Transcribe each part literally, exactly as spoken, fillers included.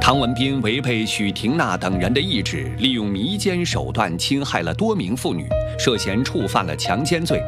唐文彬违背许廷娜等人的意志，利用迷奸手段侵害了多名妇女，涉嫌触犯了强奸罪。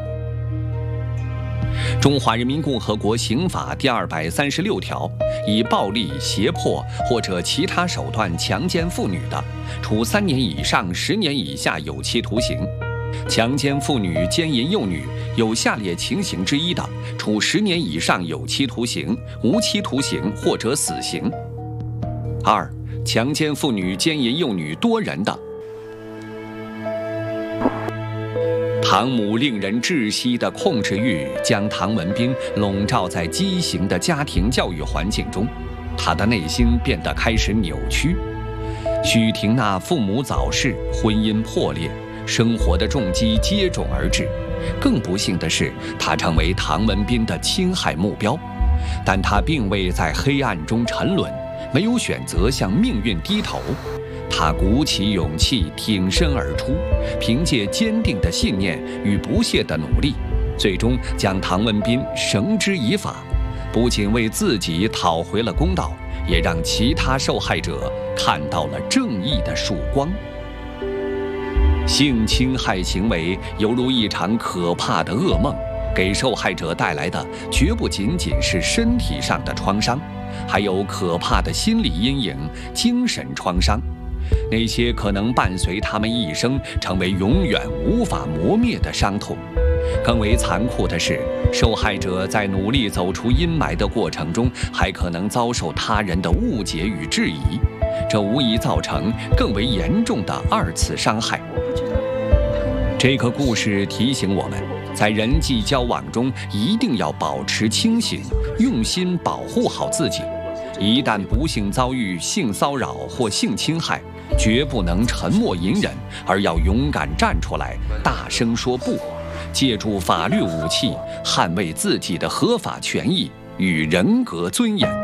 中华人民共和国刑法第二百三十六条，以暴力、胁迫或者其他手段强奸妇女的，处三年以上十年以下有期徒刑；强奸妇女、奸淫幼女有下列情形之一的，处十年以上有期徒刑、无期徒刑或者死刑。二、强奸妇女、奸淫幼女多人的，唐母令人窒息的控制欲将唐文彬笼罩在畸形的家庭教育环境中，他的内心变得开始扭曲。许廷娜父母早逝，婚姻破裂，生活的重击接踵而至。更不幸的是，他成为唐文彬的侵害目标，但他并未在黑暗中沉沦，没有选择向命运低头。他鼓起勇气挺身而出，凭借坚定的信念与不懈的努力，最终将唐文彬绳之以法，不仅为自己讨回了公道，也让其他受害者看到了正义的曙光。性侵害行为犹如一场可怕的噩梦，给受害者带来的绝不仅仅是身体上的创伤，还有可怕的心理阴影、精神创伤。那些可能伴随他们一生，成为永远无法磨灭的伤痛。更为残酷的是，受害者在努力走出阴霾的过程中，还可能遭受他人的误解与质疑，这无疑造成更为严重的二次伤害。这个故事提醒我们，在人际交往中一定要保持清醒，用心保护好自己。一旦不幸遭遇性骚扰或性侵害，绝不能沉默隐忍，而要勇敢站出来，大声说不，借助法律武器捍卫自己的合法权益与人格尊严。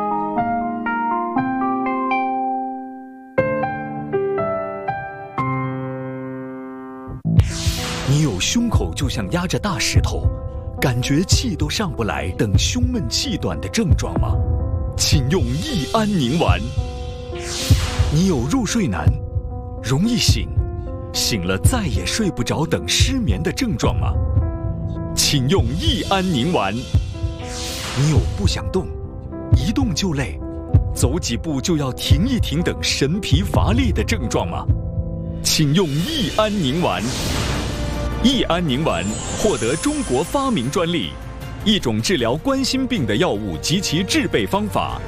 你有胸口就像压着大石头，感觉气都上不来等胸闷气短的症状吗？请用益安宁丸。你有入睡难、容易醒、醒了再也睡不着等失眠的症状吗？请用益安宁丸。你有不想动、一动就累、走几步就要停一停等神疲乏力的症状吗？请用益安宁丸。益安宁丸获得中国发明专利，一种治疗冠心病的药物及其制备方法。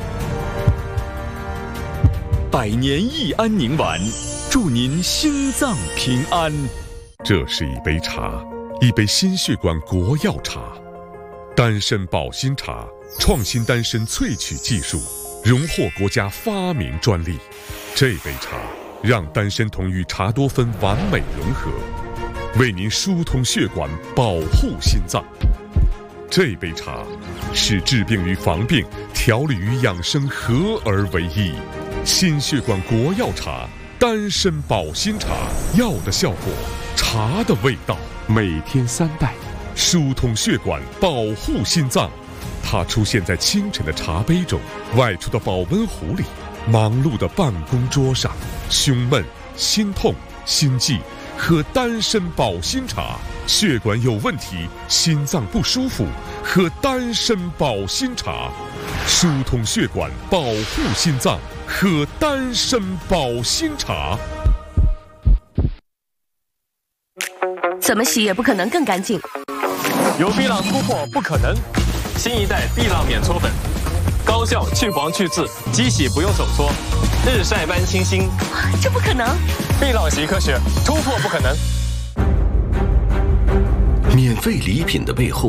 百年益安宁丸，祝您心脏平安。 这是一杯茶，一杯心血管国药茶，丹参保心茶，创新丹参萃取技术，荣获国家发明专利。这杯茶让丹参酮与茶多酚完美融合，为您疏通血管，保护心脏。这杯茶使治病与防病、调理与养生合而为一。心血管国药茶，丹参保心茶，药的效果，茶的味道。每天三袋，疏通血管，保护心脏。它出现在清晨的茶杯中，外出的保温壶里，忙碌的办公桌上。胸闷、心痛、心悸，喝丹参保心茶；血管有问题，心脏不舒服，喝丹参保心茶。疏通血管，保护心脏，喝丹参保心茶。 怎么洗也不可能更干净。 有碧浪突破不可能，新一代碧浪免搓粉，高效去黄去渍，机洗不用手搓，日晒般清新。 这不可能！ 碧浪洗科学，突破不可能。 免费礼品的背后